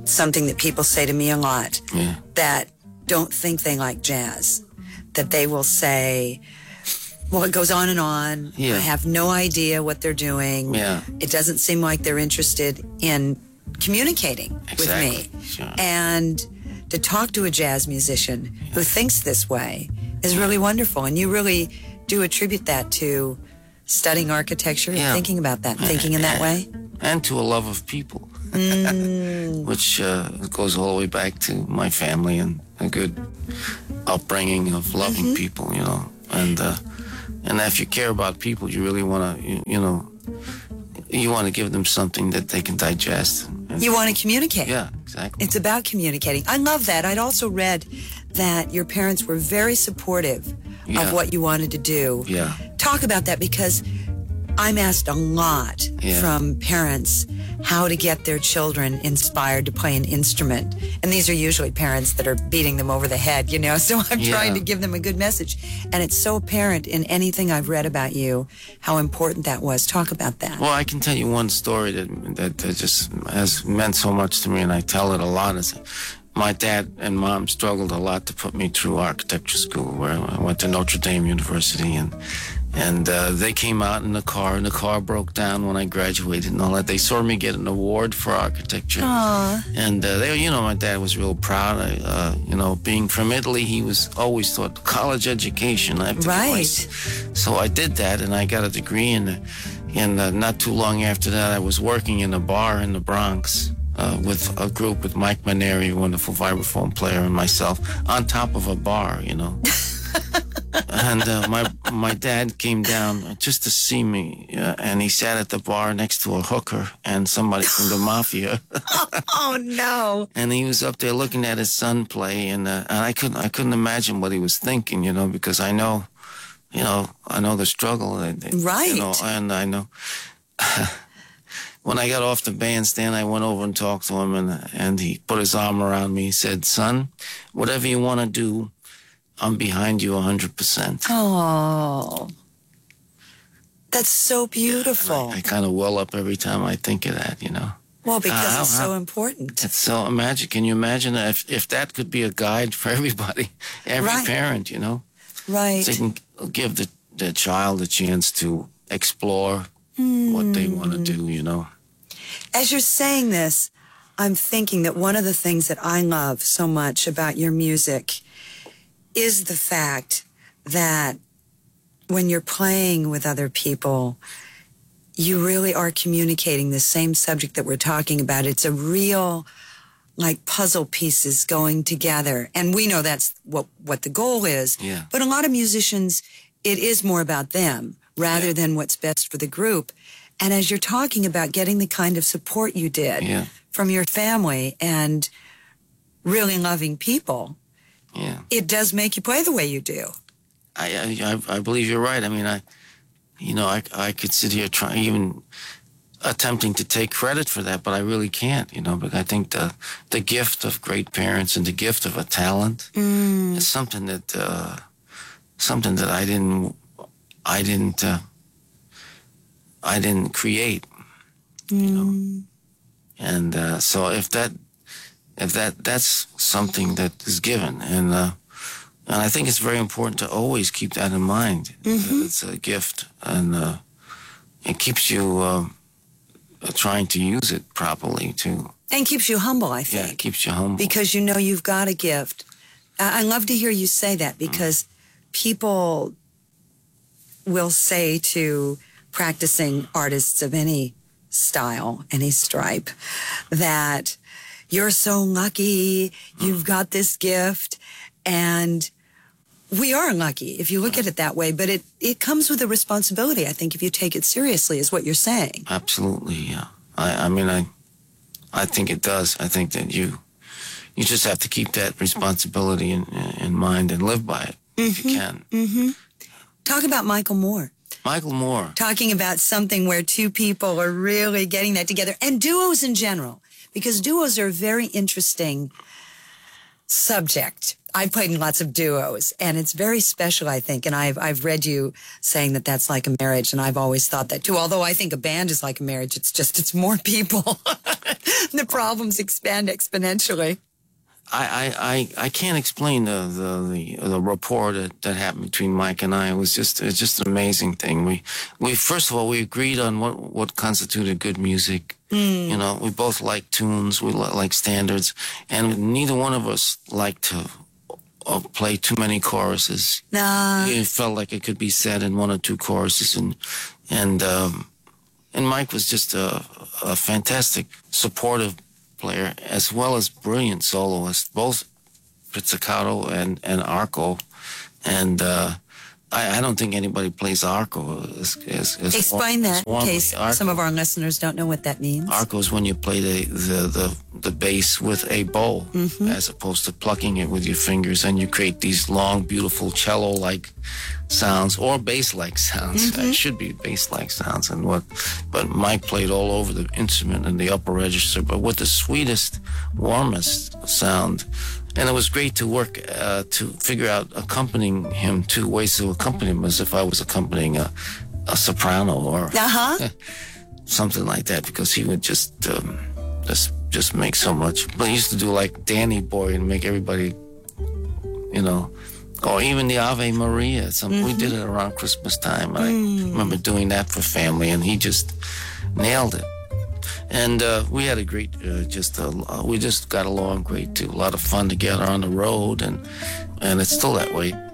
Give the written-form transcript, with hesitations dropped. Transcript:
something that people say to me a lot that don't think they like jazz, that they will say, well, it goes on and on. I have no idea what they're doing. It doesn't seem like they're interested in communicating with me. And to talk to a jazz musician who thinks this way is really wonderful. And you really do attribute that to studying architecture and thinking about that, thinking in that way. And to a love of people, which goes all the way back to my family and a good upbringing of loving people, you know. And if you care about people, you really want to, you want to give them something that they can digest. You want to communicate. Yeah, exactly. It's about communicating. I love that. I'd also read that your parents were very supportive of what you wanted to do. Talk about that, because I'm asked a lot from parents how to get their children inspired to play an instrument. And these are usually parents that are beating them over the head, you know, so I'm trying to give them a good message. And it's so apparent in anything I've read about you how important that was. Talk about that. Well, I can tell you one story that just has meant so much to me, and I tell it a lot. Is my dad and mom struggled a lot to put me through architecture school, where I went to Notre Dame University, and they came out in the car, and the car broke down when I graduated and all that. They saw me get an award for architecture. And they, my dad was real proud. Being from Italy, he was always thought college education. I have to get my, so I did that, and I got a degree. And not too long after that, I was working in a bar in the Bronx with a group with Mike Maneri, a wonderful vibraphone player, and myself, on top of a bar, you know. And my dad came down just to see me, and he sat at the bar next to a hooker and somebody from the mafia. Oh no! And he was up there looking at his son play, and I couldn't imagine what he was thinking, you know, because I know the struggle, right? You know, and I know. When I got off the bandstand, I went over and talked to him, and he put his arm around me. He said, "Son, whatever you want to do, I'm behind you 100%. Oh, that's so beautiful. I kind of well up every time I think of that, you know. Well, because it's so important. It's so magic. Can you imagine if that could be a guide for everybody, every parent, you know? Right. So they can give the child a chance to explore what they want to do, you know. As you're saying this, I'm thinking that one of the things that I love so much about your music is the fact that when you're playing with other people, you really are communicating the same subject that we're talking about. It's a real, like, puzzle pieces going together. And we know that's what the goal is. Yeah. But a lot of musicians, it is more about them rather than what's best for the group. And as you're talking about getting the kind of support you did from your family and really loving people, it does make you play the way you do. I believe you're right. I mean, I could sit here even attempting to take credit for that, but I really can't, you know, because I think the gift of great parents and the gift of a talent is something that I didn't create, you know. And so if that's something that is given, and I think it's very important to always keep that in mind. It's a gift, and it keeps you trying to use it properly too. And keeps you humble, I think. Yeah, it keeps you humble. Because you know you've got a gift. I love to hear you say that, because people will say to practicing artists of any style, any stripe, that you're so lucky, you've got this gift, and we are lucky if you look at it that way, but it comes with a responsibility, I think, if you take it seriously, is what you're saying. Absolutely, yeah. I think it does. I think that you just have to keep that responsibility in mind and live by it if you can. Talk about Michael Moore. Michael Moore. Talking about something where two people are really getting that together, and duos in general, because duos are a very interesting subject. I played in lots of duos, and it's very special, I think. And I've read you saying that that's like a marriage, and I've always thought that too. Although I think a band is like a marriage, it's more people. The problems expand exponentially. I can't explain the rapport that happened between Mike and I. It's just an amazing thing. We first of all, we agreed on what constituted good music. You know, we both like tunes, we like standards, and neither one of us liked to play too many choruses. Nah. It felt like it could be said in one or two choruses, and Mike was just a fantastic, supportive player as well as brilliant soloist, both pizzicato and arco, and I don't think anybody plays arco as explain that in case some of our listeners don't know what that means. Arco is when you play the bass with a bow, as opposed to plucking it with your fingers, and you create these long, beautiful cello-like sounds or bass-like sounds. It should be bass-like sounds, but Mike played all over the instrument in the upper register, but with the sweetest, warmest sound. And it was great to work to figure out accompanying him, two ways to accompany him, as if I was accompanying a soprano or something like that, because he would just make so much. But he used to do like Danny Boy and make everybody, you know, or even the Ave Maria. We did it around Christmas time. I remember doing that for family, and he just nailed it. And we had a great, we just got along great too. A lot of fun together on the road, and it's still that way.